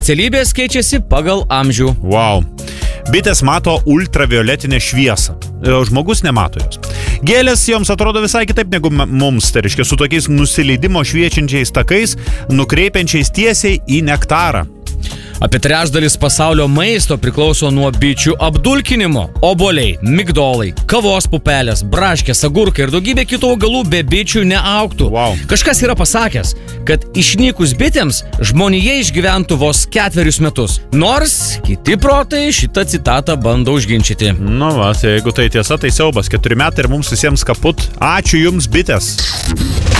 Specialybės keičiasi pagal amžių. Wow. Bitės mato ultravioletinę šviesą. Žmogus nemato jos. Gėlės joms atrodo visai kitaip negu mums, tai reiškia su tokiais nusileidimo šviečiančiais takais, nukreipiančiais tiesiai į nektarą. Apie trečdalis pasaulio maisto priklauso nuo bičių apdulkinimo. Obuoliai, migdolai, kavos pupelės, braškės, agurkai ir daugybė kitų augalų be bičių neaugtų. Wow. Kažkas yra pasakęs, kad išnykus bitėms žmonija išgyventų vos 4 metus. Nors kiti protai šitą citatą bando užginčyti. Nu va, jeigu tai tiesa, tai siaubas. 4 metai ir mums visiems kaput. Ačiū jums, bitės.